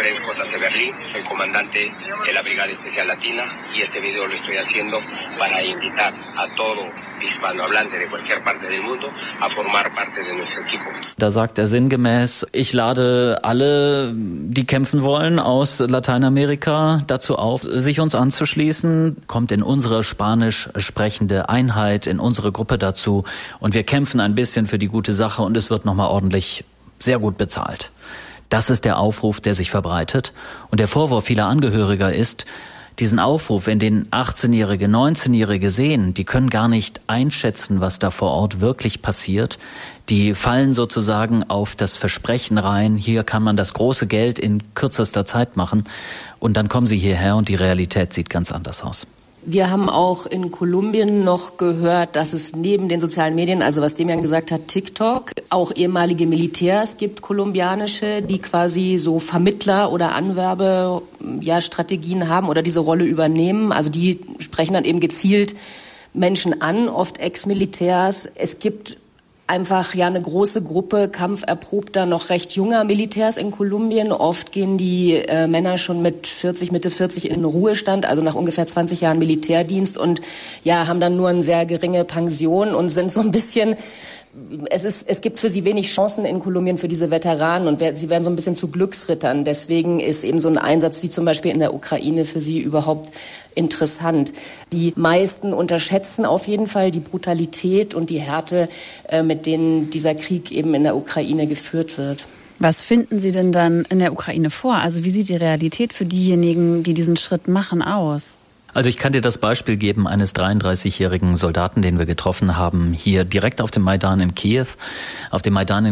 Soy comandante de la Brigada Especial Latina y este video lo estoy haciendo para invitar a todo hispanohablante de cualquier parte del mundo a formar parte de nuestro equipo. Da sagt er sinngemäß, ich lade alle, die kämpfen wollen, aus Lateinamerika dazu auf, sich uns anzuschließen, kommt in unsere spanisch sprechende Einheit, in unsere Gruppe dazu und wir kämpfen ein bisschen für die gute Sache und es wird nochmal ordentlich sehr gut bezahlt. Das ist der Aufruf, der sich verbreitet. Und der Vorwurf vieler Angehöriger ist, diesen Aufruf, wenn den achtzehnjährige, neunzehnjährige sehen, die können gar nicht einschätzen, was da vor Ort wirklich passiert. Die fallen sozusagen auf das Versprechen rein, hier kann man das große Geld in kürzester Zeit machen. Und dann kommen sie hierher und die Realität sieht ganz anders aus. Wir haben auch in Kolumbien noch gehört, dass es neben den sozialen Medien, also was Demian gesagt hat, TikTok, auch ehemalige Militärs gibt, kolumbianische, die quasi so Vermittler oder Anwerbe, ja, Strategien haben oder diese Rolle übernehmen. Also die sprechen dann eben gezielt Menschen an, oft Ex-Militärs. Es gibt einfach ja eine große Gruppe kampferprobter, noch recht junger Militärs in Kolumbien. Oft gehen die äh, Männer schon mit vierzig, Mitte vierzig in Ruhestand, also nach ungefähr zwanzig Jahren Militärdienst und ja, haben dann nur eine sehr geringe Pension und sind so ein bisschen, es ist, es gibt für sie wenig Chancen in Kolumbien für diese Veteranen und sie werden so ein bisschen zu Glücksrittern. Deswegen ist eben so ein Einsatz wie zum Beispiel in der Ukraine für sie überhaupt interessant. Die meisten unterschätzen auf jeden Fall die Brutalität und die Härte, äh, mit denen dieser Krieg eben in der Ukraine geführt wird. Was finden Sie denn dann in der Ukraine vor? Also wie sieht die Realität für diejenigen, die diesen Schritt machen, aus? Also ich kann dir das Beispiel geben eines dreiunddreißigjährigen Soldaten, den wir getroffen haben, hier direkt auf dem Maidan in Kiew. Auf dem Maidan in